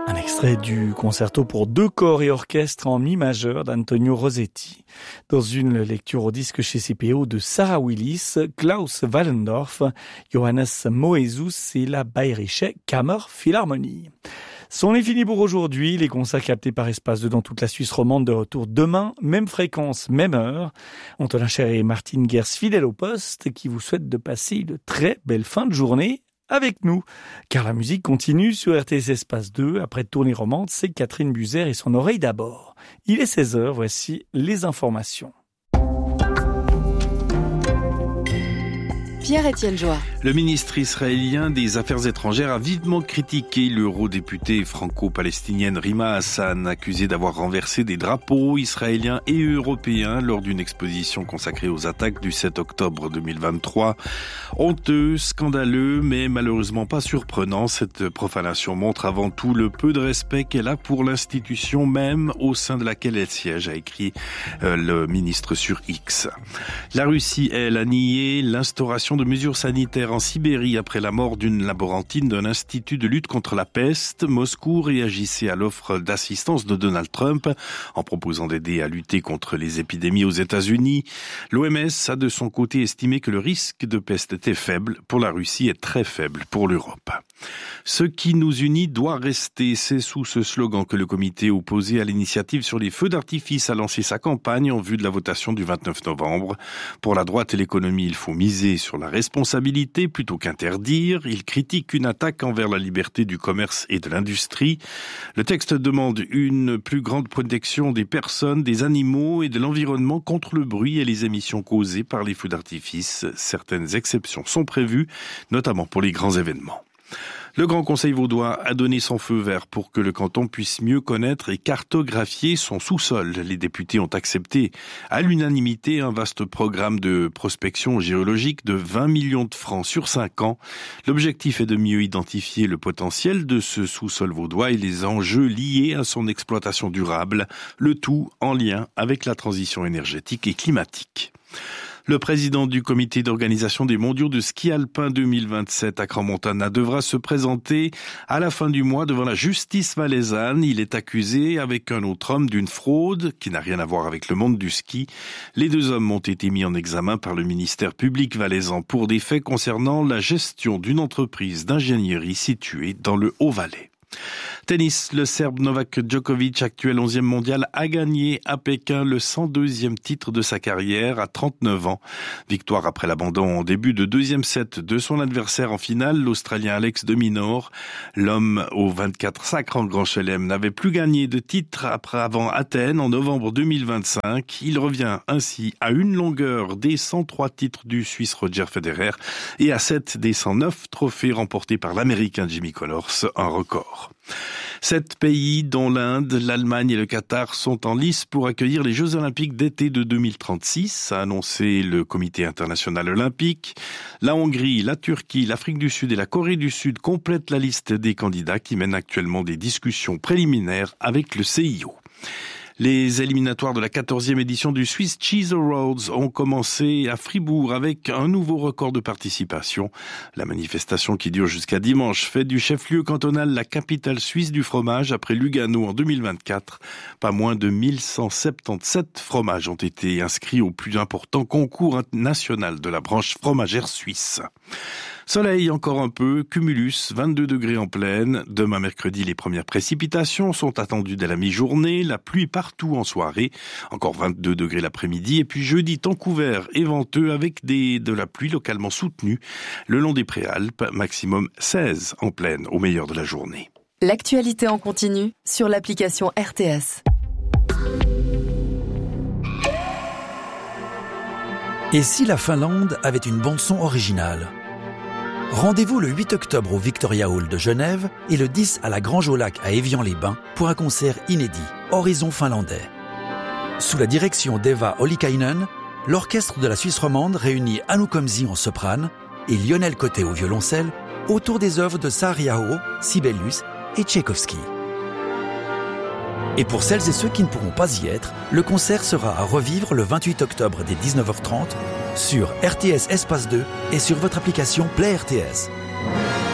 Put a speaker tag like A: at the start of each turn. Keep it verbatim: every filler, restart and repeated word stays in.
A: Un extrait du concerto pour deux corps et orchestre en mi majeur d'Antonio Rossetti. Dans une lecture au disque chez C P O de Sarah Willis, Klaus Wallendorf, Johannes Moesus et la Bayerische Kammerphilharmonie. C'en est fini pour aujourd'hui. Les concerts captés par Espace deux dans toute la Suisse romande de retour demain, même fréquence, même heure. Antonin Cher et Martine Gers, fidèles au poste, qui vous souhaitent de passer une très belle fin de journée avec nous. Car la musique continue sur R T S Espace deux. Après Tournée romande, c'est Catherine Buzer et son oreille d'abord. Il est seize heures, voici les informations.
B: Pierre-Étienne Joie.
C: Le ministre israélien des Affaires étrangères a vivement critiqué l'eurodéputée franco-palestinienne Rima Hassan, accusée d'avoir renversé des drapeaux israéliens et européens lors d'une exposition consacrée aux attaques du sept octobre deux mille vingt-trois. Honteux, scandaleux, mais malheureusement pas surprenant, cette profanation montre avant tout le peu de respect qu'elle a pour l'institution même au sein de laquelle elle siège, a écrit euh, le ministre sur X. La Russie, elle, a nié l'instauration de mesures sanitaires en Sibérie après la mort d'une laborantine d'un institut de lutte contre la peste. Moscou réagissait à l'offre d'assistance de Donald Trump en proposant d'aider à lutter contre les épidémies aux États-Unis. L'O M S a de son côté estimé que le risque de peste était faible pour la Russie et très faible pour l'Europe. Ce qui nous unit doit rester. C'est sous ce slogan que le comité opposé à l'initiative sur les feux d'artifice a lancé sa campagne en vue de la votation du vingt-neuf novembre. Pour la droite et l'économie, il faut miser sur la responsabilité plutôt qu'interdire. Il critique une attaque envers la liberté du commerce et de l'industrie. Le texte demande une plus grande protection des personnes, des animaux et de l'environnement contre le bruit et les émissions causées par les feux d'artifice. Certaines exceptions sont prévues, notamment pour les grands événements. Le Grand Conseil vaudois a donné son feu vert pour que le canton puisse mieux connaître et cartographier son sous-sol. Les députés ont accepté à l'unanimité un vaste programme de prospection géologique de vingt millions de francs sur cinq ans. L'objectif est de mieux identifier le potentiel de ce sous-sol vaudois et les enjeux liés à son exploitation durable, le tout en lien avec la transition énergétique et climatique. Le président du comité d'organisation des mondiaux de ski alpin deux mille vingt-sept à Crans-Montana devra se présenter à la fin du mois devant la justice valaisanne. Il est accusé avec un autre homme d'une fraude qui n'a rien à voir avec le monde du ski. Les deux hommes ont été mis en examen par le ministère public valaisan pour des faits concernant la gestion d'une entreprise d'ingénierie située dans le Haut-Valais. Tennis, le Serbe Novak Djokovic, actuel onzième mondial, a gagné à Pékin le cent deuxième titre de sa carrière à trente-neuf ans. Victoire après l'abandon en début de deuxième set de son adversaire en finale, l'Australien Alex de Minaur. L'homme aux vingt-quatre sacres en Grand Chelem n'avait plus gagné de titre après avant Athènes en novembre deux mille vingt-cinq. Il revient ainsi à une longueur des cent trois titres du Suisse Roger Federer et à sept des cent neuf trophées remportés par l'Américain Jimmy Connors, un record. Sept pays, dont l'Inde, l'Allemagne et le Qatar, sont en lice pour accueillir les Jeux Olympiques d'été de deux mille trente-six, a annoncé le Comité international olympique. La Hongrie, la Turquie, l'Afrique du Sud et la Corée du Sud complètent la liste des candidats qui mènent actuellement des discussions préliminaires avec le C I O. Les éliminatoires de la quatorzième édition du Swiss Cheese Awards ont commencé à Fribourg avec un nouveau record de participation. La manifestation qui dure jusqu'à dimanche fait du chef-lieu cantonal la capitale suisse du fromage après Lugano en deux mille vingt-quatre. Pas moins de mille cent soixante-dix-sept fromages ont été inscrits au plus important concours national de la branche fromagère suisse. Soleil encore un peu, cumulus, vingt-deux degrés en pleine. Demain mercredi, les premières précipitations sont attendues dès la mi-journée. La pluie partout en soirée, encore vingt-deux degrés l'après-midi. Et puis jeudi, temps couvert et venteux avec des, de la pluie localement soutenue. Le long des Préalpes, maximum seize en pleine au meilleur de la journée.
B: L'actualité en continu sur l'application R T S.
D: Et si la Finlande avait une bande-son originale ? Rendez-vous le huit octobre au Victoria Hall de Genève et le dix à la Grange au Lac à Évian-les-Bains pour un concert inédit, Horizon finlandais. Sous la direction d'Eva Ollikainen, l'orchestre de la Suisse romande réunit Anu Komsi en soprane et Lionel Côté au violoncelle autour des œuvres de Saariaho, Sibelius et Tchaïkovski. Et pour celles et ceux qui ne pourront pas y être, le concert sera à revivre le vingt-huit octobre dès dix-neuf heures trente sur R T S Espace deux et sur votre application Play R T S.